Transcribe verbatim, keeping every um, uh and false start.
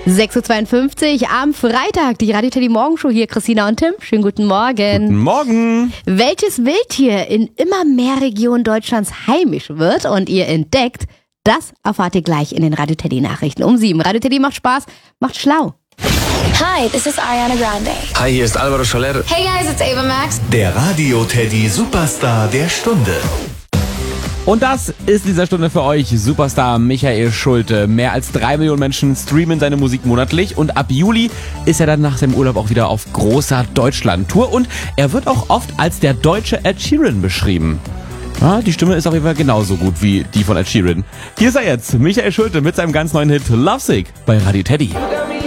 sechs Uhr zweiundfünfzig am Freitag, die Radio Teddy Morgenshow hier, Christina und Tim. Schönen guten Morgen. Guten Morgen. Welches Wildtier in immer mehr Regionen Deutschlands heimisch wird und ihr entdeckt, das erfahrt ihr gleich in den Radio Teddy Nachrichten um sieben. Radio Teddy macht Spaß, macht schlau. Hi, this is Ariana Grande. Hi, hier ist Alvaro Soler. Hey guys, it's Ava Max. Der Radio Teddy Superstar der Stunde. Und das ist dieser Stunde für euch Superstar Michael Schulte. Mehr als drei Millionen Menschen streamen seine Musik monatlich und ab Juli ist er dann nach seinem Urlaub auch wieder auf großer Deutschland-Tour und er wird auch oft als der deutsche Ed Sheeran beschrieben. Ja, die Stimme ist auf jeden Fall genauso gut wie die von Ed Sheeran. Hier ist er jetzt, Michael Schulte mit seinem ganz neuen Hit Lovesick bei Radio Teddy.